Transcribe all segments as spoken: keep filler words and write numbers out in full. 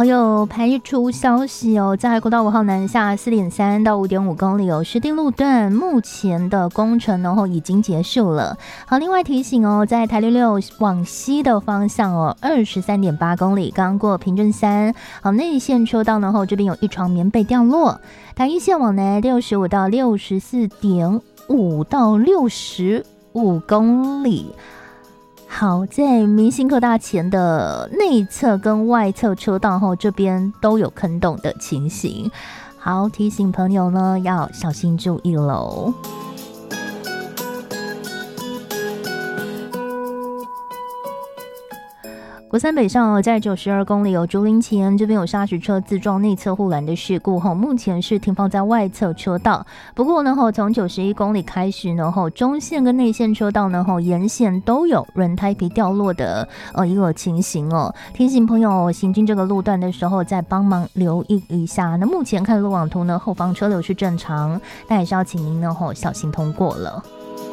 好，有排除消息哦，在国道五号南下 四点三 到 五点五 公里哦，石碇路段目前的工程呢已经结束了。好，另外提醒哦，在台六六往西的方向哦， 二十三点八 公里，刚过平镇山，好，内线车道呢这边有一床棉被掉落。台一线往南六十五到 六十四点五 到六十五公里。好，在明星科大前的内侧跟外侧车道后，这边都有坑洞的情形。好，提醒朋友呢要小心注意喽。国三北上在九十二公里有竹林前这边有砂石车自撞内侧护栏的事故，目前是停放在外侧车道。不过呢，从九十一公里开始呢，中线跟内线车道呢，沿线都有轮胎皮掉落的呃一个情形哦。提醒朋友行经这个路段的时候，再帮忙留意一下。那目前看路网图呢，后方车流是正常，但也是要请您呢小心通过了。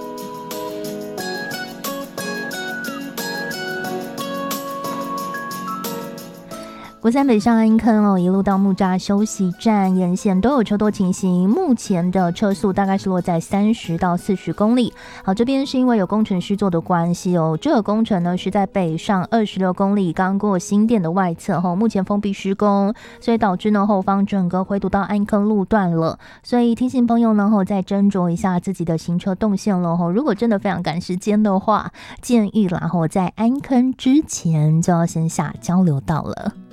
国三北上安坑哦，一路到木栅休息站沿线都有车多情形，目前的车速大概是落在三十到四十公里。好，这边是因为有工程施作的关系哦，这个工程呢是在北上二十六公里，刚过新店的外侧哦，目前封闭施工，所以导致呢后方整个回堵到安坑路段了。所以提醒朋友呢再斟酌一下自己的行车动线了哦，如果真的非常赶时间的话，建议啦在安坑之前就要先下交流道了。